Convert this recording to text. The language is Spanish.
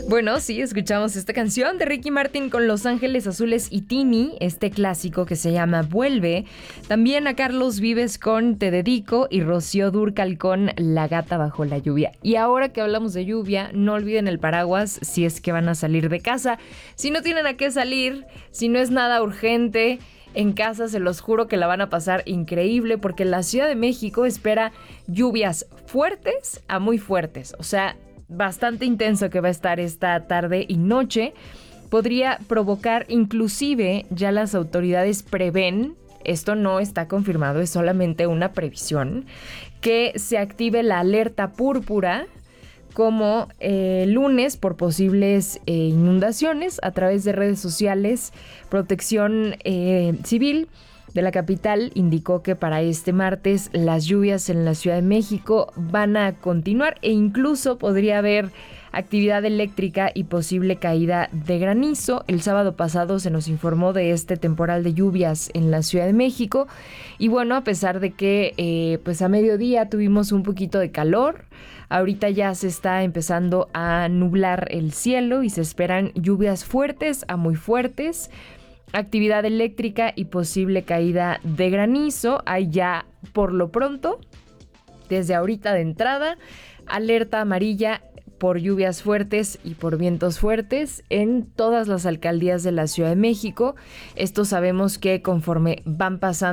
Bueno, sí, escuchamos esta canción de Ricky Martin con Los Ángeles Azules y Tini, este clásico que se llama Vuelve. También a Carlos Vives con Te Dedico y Rocío Dúrcal con La Gata Bajo la Lluvia. Y ahora que hablamos de lluvia, no olviden el paraguas si es que van a salir de casa. Si no tienen a qué salir, si no es nada urgente, en casa se los juro que la van a pasar increíble porque la Ciudad de México espera lluvias fuertes a muy fuertes. O sea, bastante intenso que va a estar esta tarde y noche. Podría provocar, inclusive ya las autoridades prevén, esto no está confirmado, es solamente una previsión, que se active la alerta púrpura como lunes por posibles inundaciones a través de redes sociales. Protección Civil de la capital indicó que para este martes las lluvias en la Ciudad de México van a continuar e incluso podría haber actividad eléctrica y posible caída de granizo. El sábado pasado se nos informó de este temporal de lluvias en la Ciudad de México y bueno, a pesar de que pues a mediodía tuvimos un poquito de calor, ahorita ya se está empezando a nublar el cielo y se esperan lluvias fuertes a muy fuertes, actividad eléctrica y posible caída de granizo. Hay ya por lo pronto, desde ahorita de entrada, alerta amarilla por lluvias fuertes y por vientos fuertes en todas las alcaldías de la Ciudad de México. Esto sabemos que conforme van pasando